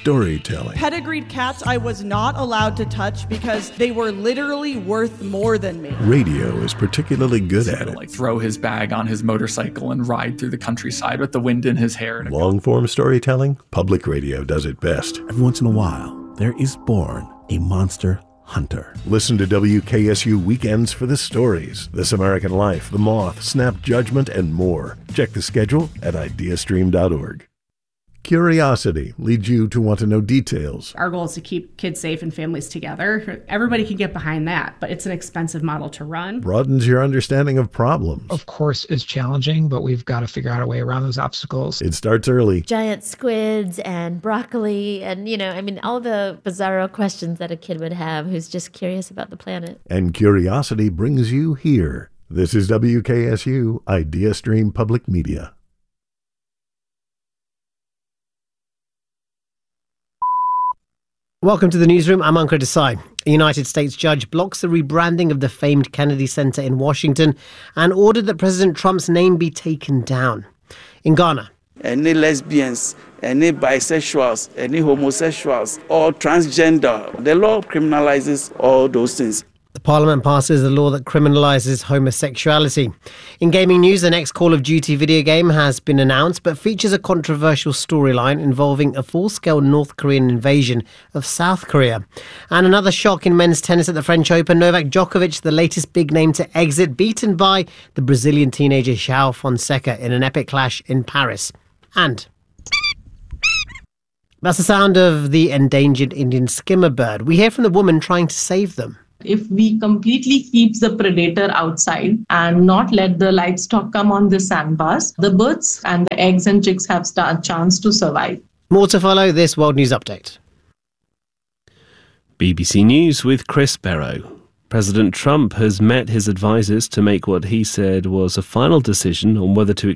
storytelling. Pedigreed cats I was not allowed to touch because they were literally worth more than me. Radio is particularly good at it. Like throw his bag on his motorcycle and ride through the countryside with the wind in his hair. Long-form storytelling, public radio does it best. Every once in a while, there is born a monster hunter. Listen to WKSU Weekends for the stories, This American Life, The Moth, Snap Judgment, and more. Check the schedule at ideastream.org. Curiosity leads you to want to know details. Our goal is to keep kids safe and families together. Everybody can get behind that, but it's an expensive model to run. Broadens your understanding of problems. Of course, it's challenging, but we've got to figure out a way around those obstacles. It starts early. Giant squids and broccoli and, all the bizarro questions that a kid would have who's just curious about the planet. And curiosity brings you here. This is WKSU IdeaStream Public Media. Welcome to the newsroom. I'm Ankur Desai. A United States judge blocks the rebranding of the famed Kennedy Center in Washington and ordered that President Trump's name be taken down. In Ghana, any lesbians, any bisexuals, any homosexuals, or transgender, the law criminalizes all those things. the Parliament passes a law that criminalises homosexuality. In gaming news, the next Call of Duty video game has been announced, but features a controversial storyline involving a full-scale North Korean invasion of South Korea. And another shock in men's tennis at the French Open. Novak Djokovic, the latest big name to exit, beaten by the Brazilian teenager João Fonseca in an epic clash in Paris. And that's the sound of the endangered Indian skimmer bird. We hear from the woman trying to save them. If we completely keep the predator outside and not let the livestock come on the sandbars, the birds and the eggs and chicks have a chance to survive. More to follow this World News Update. BBC News with Chris Barrow. President Trump has met his advisers to make what he said was a final decision on whether to